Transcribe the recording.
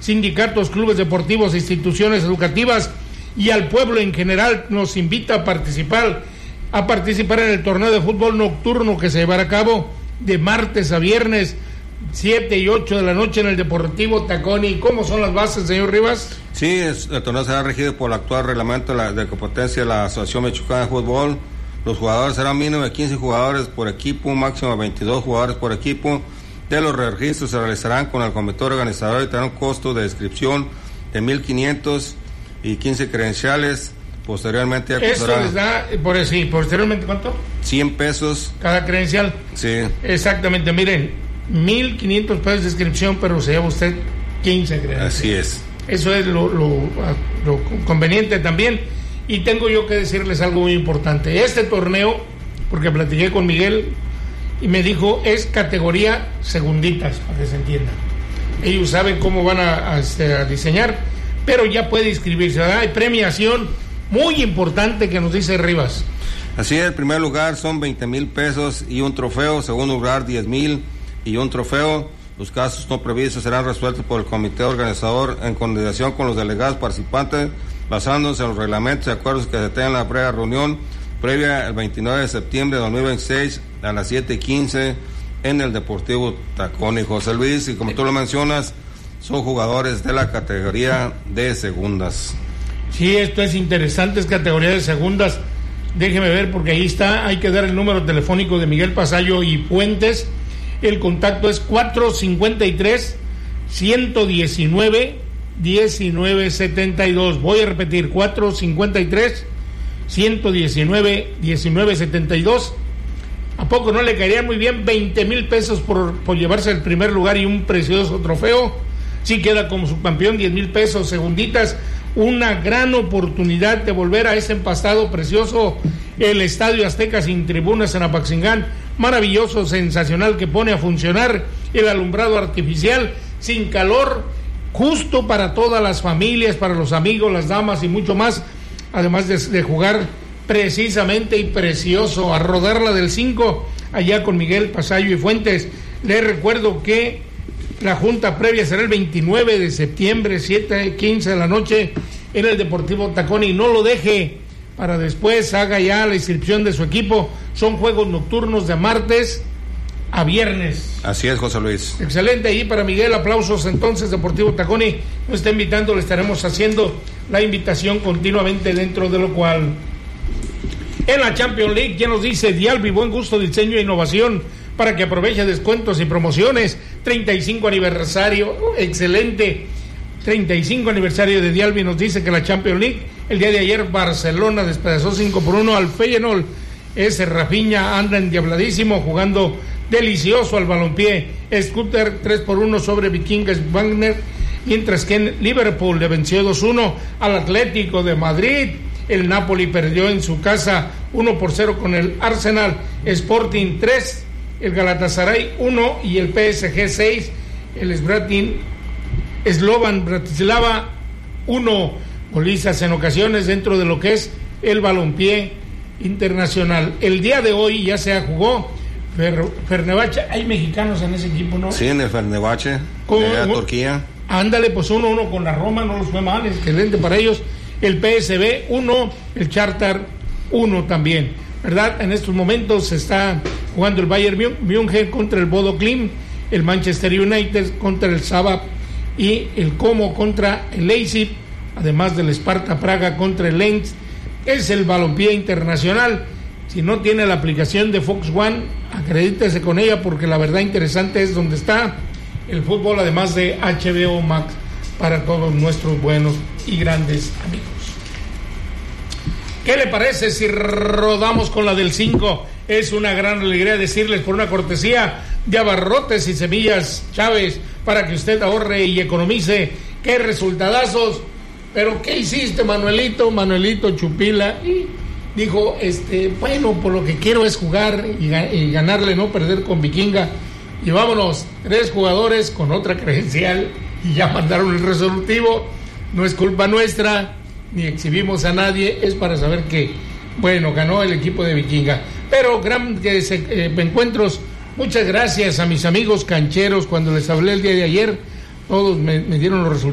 sindicatos, clubes deportivos, instituciones educativas y al pueblo en general nos invita a participar en el torneo de fútbol nocturno que se llevará a cabo de martes a viernes, 7 y 8 de la noche en el Deportivo Taconi. ¿Cómo son las bases, señor Rivas? Sí, el torneo será regido por el actual reglamento de competencia de la Asociación Michoacana de Fútbol. Los jugadores serán mínimo de 15 jugadores por equipo, máximo de 22 jugadores por equipo. De los registros se realizarán con el comité organizador y tendrá un costo de inscripción de 1,500 y 15 credenciales. Posteriormente eso les da, posteriormente ¿cuánto? 100 pesos. ¿Cada credencial? Sí. Exactamente, miren, 1,500 pesos de inscripción, pero se lleva usted 15 credenciales. Así es. Eso es lo conveniente también. Y tengo yo que decirles algo muy importante. Este torneo, porque platiqué con Miguel y me dijo, es categoría segunditas, para que se entienda. Ellos saben cómo van a diseñar, pero ya puede inscribirse, ¿verdad? Hay premiación muy importante que nos dice Rivas. Así es, el primer lugar son 20,000 pesos y un trofeo, segundo lugar 10,000 y un trofeo. Los casos no previstos serán resueltos por el comité organizador en coordinación con los delegados participantes, basándose en los reglamentos y acuerdos que se tengan en la previa reunión previa el 29 de septiembre de 2026 a las 7:15 en el Deportivo Taconi. José Luis, y como tú lo mencionas, son jugadores de la categoría de segundas. Sí, esto es interesante, es categoría de segundas. Déjeme ver, porque ahí está, hay que dar el número telefónico de Miguel Pasallo y Puentes. El contacto es 453-119-1972. Voy a repetir, 453-119-1972. ¿A poco no le caerían muy bien 20,000 pesos por llevarse el primer lugar y un precioso trofeo? Sí, queda como subcampeón, 10,000 pesos, segunditas. Una gran oportunidad de volver a ese empastado precioso, el Estadio Azteca sin tribunas en Apaxingán. Maravilloso, sensacional, que pone a funcionar el alumbrado artificial sin calor, justo para todas las familias, para los amigos, las damas y mucho más, además de jugar precisamente y precioso, a rodarla del 5 allá con Miguel Pasallo y Fuentes. Les recuerdo que la junta previa será el 29 de septiembre, 7:15 de la noche en el Deportivo Taconi. No lo deje para después, haga ya la inscripción de su equipo. Son juegos nocturnos de martes a viernes. Así es, José Luis. Excelente, ahí para Miguel, aplausos. Entonces, Deportivo Taconi nos está invitando, le estaremos haciendo la invitación continuamente, dentro de lo cual en la Champions League ya nos dice Dialbi, buen gusto, diseño e innovación para que aproveche descuentos y promociones. 35 aniversario, excelente, 35 aniversario de Dialbi. Nos dice que la Champions League, el día de ayer Barcelona despedazó 5-1 al Feyenoord. Ese Rafinha anda endiabladísimo, jugando delicioso al balompié. Scooter 3-1 sobre Vikingas Wagner, mientras que en Liverpool le venció 2-1 al Atlético de Madrid. El Napoli perdió en su casa 1-0 con el Arsenal. Sporting 3, el Galatasaray 1 y el PSG 6, el Slovan Bratislava 1. Golizas en ocasiones dentro de lo que es el balompié internacional. El día de hoy ya se jugó Fenerbahce. Hay mexicanos en ese equipo, ¿no? Sí, en el Fenerbahce de Turquía. Ándale, pues 1-1 con la Roma, no los fue mal, excelente para ellos. El PSV 1, el Shakhtar 1 también, ¿verdad? En estos momentos se está jugando el Bayern München contra el Bodo Glimt, el Manchester United contra el Sabah y el Como contra el Leipzig, además del Sparta Praga contra el Lens. Es el balompié internacional. Si no tiene la aplicación de Fox One, acredítese con ella, porque la verdad interesante es donde está el fútbol, además de HBO Max, para todos nuestros buenos y grandes amigos. ¿Qué le parece si rodamos con la del 5? Es una gran alegría decirles, por una cortesía de Abarrotes y Semillas Chávez, para que usted ahorre y economice. ¡Qué resultadazos! Pero ¿qué hiciste, Manuelito Chupila? Y dijo, bueno, por lo que quiero es jugar y ganarle, no perder con Vikinga. Y vámonos, 3 jugadores con otra credencial y ya mandaron el resolutivo. No es culpa nuestra, ni exhibimos a nadie, es para saber que, bueno, ganó el equipo de Vikinga. Pero grandes encuentros. Muchas gracias a mis amigos cancheros. Cuando les hablé el día de ayer, todos me dieron los resultados.